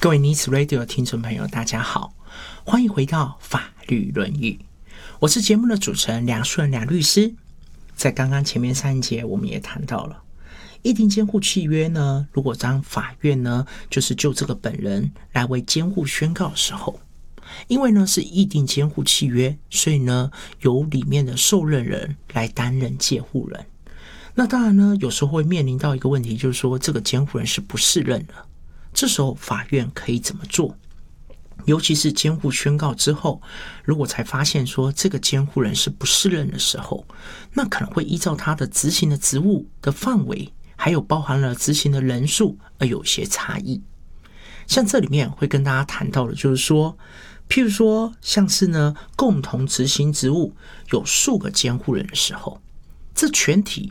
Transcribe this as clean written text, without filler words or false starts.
各位尼斯 Radio 的听众朋友大家好，欢迎回到法律论语，我是节目的主持人梁树人梁律师。在刚刚前面3节我们也谈到了议定监护契约呢，如果当法院呢就是就这个本人来为监护宣告的时候，因为呢是议定监护契约，所以呢由里面的受任人来担任监护人。那当然呢有时候会面临到一个问题，就是说这个监护人是不适任的，这时候法院可以怎么做？尤其是监护宣告之后，如果才发现说这个监护人是不适任的时候，那可能会依照他的执行的职务的范围，还有包含了执行的人数而有些差异。像这里面会跟大家谈到的就是说，譬如说像是呢共同执行职务有数个监护人的时候，这全体